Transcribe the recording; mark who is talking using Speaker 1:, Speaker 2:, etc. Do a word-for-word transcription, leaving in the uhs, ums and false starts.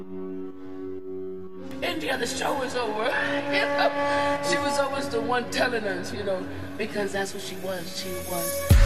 Speaker 1: India, the show was over. You know? She was always the one telling us, you know, because that's what she was. She was